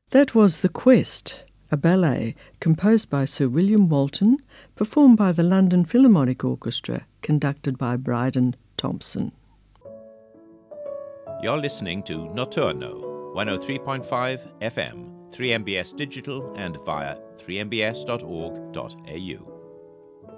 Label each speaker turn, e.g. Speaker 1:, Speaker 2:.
Speaker 1: That was The Quest, a ballet composed by Sir William Walton, performed by the London Philharmonic Orchestra, conducted by Bryden Thompson.
Speaker 2: You're listening to Notturno, 103.5 FM, 3MBS Digital and via 3mbs.org.au.